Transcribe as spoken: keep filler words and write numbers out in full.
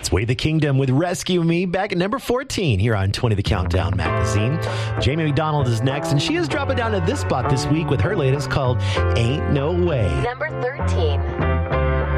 Way the Kingdom with Rescue Me back at number fourteen here on twenty The Countdown magazine. Jamie McDonald is next, and she is dropping down to this spot this week with her latest called Ain't No Way. Number thirteen.